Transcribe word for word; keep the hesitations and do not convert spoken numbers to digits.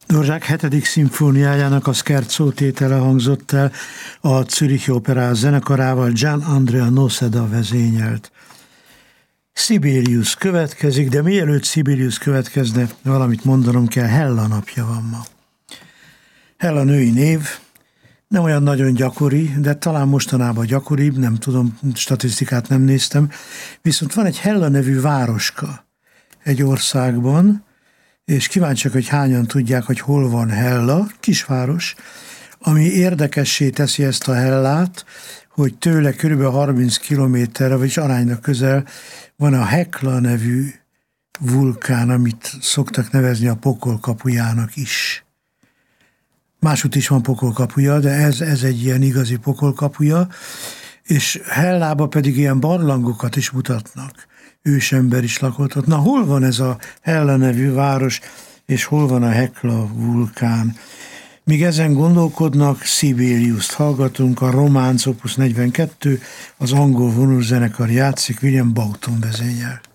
Dvořák hetedik szimfóniájának a Scherzo tétele hangzott el a Zürichi Opera zenekarával, Gian Andrea Noceda vezényelt. Sibelius következik, de mielőtt Sibelius következne, valamit mondanom kell, Hella napja van ma. Hella női név, nem olyan nagyon gyakori, de talán mostanában gyakoribb, nem tudom, statisztikát nem néztem, viszont van egy Hella nevű városka egy országban, és kíváncsiak, hogy hányan tudják, hogy hol van Hella, kisváros, ami érdekessé teszi ezt a Hellát, hogy tőle körülbelül harminc kilométerre, vagyis aránynak közel van a Hekla nevű vulkán, amit szoktak nevezni a pokol kapujának is. Másút is van pokolkapuja, de ez, ez egy ilyen igazi pokolkapuja, és Hellába pedig ilyen barlangokat is mutatnak. Ősember is lakott ott. Na, hol van ez a Hella nevű város, és hol van a Hekla vulkán? Míg ezen gondolkodnak, Sibeliust hallgatunk, a Románc opus negyvenkettő, az angol vonózenekar játszik, William Boughton vezényel.